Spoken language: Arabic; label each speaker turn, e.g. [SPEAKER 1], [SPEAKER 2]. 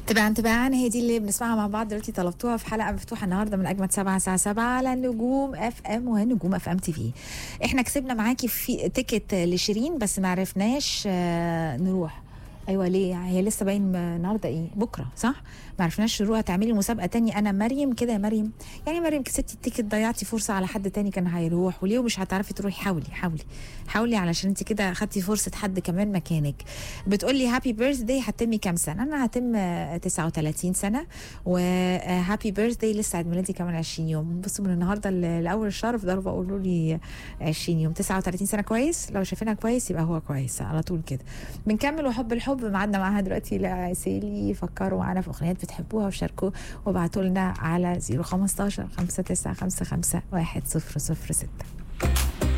[SPEAKER 1] تباعا هي دي اللي بنسمعها مع بعض دلوقتي. طلبتوها في حلقه مفتوحه النهارده من اجمد 7 الساعه 7 على نجوم اف ام ونجوم اف ام تي في. احنا كسبنا معاكي في تيكت لشيرين بس ما عرفناش نروح. ايوه ليه؟ هي لسه باين النهارده ايه؟ بكره صح؟ ما عرفناش نروح. تعملي مسابقه تانية انا مريم كده يا مريم. يعني مريم كسبتي التيكت، ضيعتي فرصه على حد تاني كان هيروح، وليه مش هتعرفي تروحي؟ حاولي علشان انت كده خدتي فرصه حد كمان مكانك. بتقولي هابي بيرث داي، هتمي كام سنه؟ انا هتم 39 سنه، وهابي بيرث داي لسه عيد ميلادي كمان 20 يوم. بصوا من النهارده لاول الشهر في ضربه قولوا لي 20 يوم. 39 سنه كويس، لو شايفينها كويس يبقى هو كويس على طول كده. بنكمل وحب الحب معادنا معاها دلوقتي لعسيلي. فكروا معانا في اغنيات بتحبوها وشاركوا وابعتوا لنا على 015 5955 1006.